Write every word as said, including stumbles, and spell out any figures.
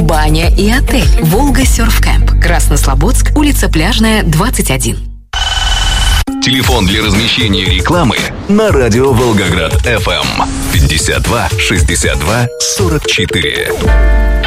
баня и отель. Волга Серф Кэмп. Краснослободск, улица Пляжная, двадцать один. Телефон для размещения рекламы на радио Волгоград эф эм пятьдесят два шестьдесят два сорок четыре.